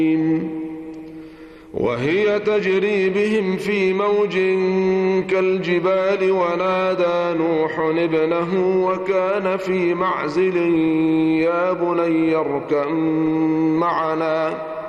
وهي تجري بهم في موج كالجبال ونادى نوح ابنه وكان في معزل يا بني اركب معنا